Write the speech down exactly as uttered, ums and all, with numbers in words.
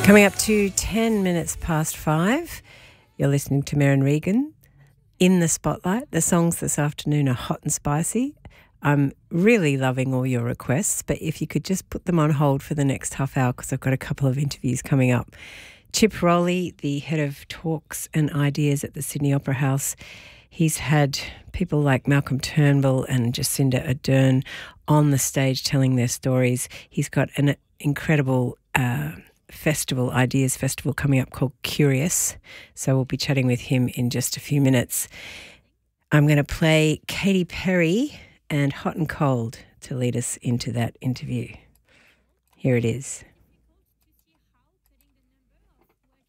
Coming up to ten minutes past five, you're listening to Merryn Regan in the Spotlight. The songs this afternoon are hot and spicy. I'm really loving all your requests, but if you could just put them on hold for the next half hour because I've got a couple of interviews coming up. Chip Rowley, the head of talks and ideas at the Sydney Opera House, he's had people like Malcolm Turnbull and Jacinda Ardern on the stage telling their stories. He's got an incredible uh, festival, Ideas Festival coming up called Curious. So we'll be chatting with him in just a few minutes. I'm going to play Katy Perry and Hot and Cold to lead us into that interview. Here it is.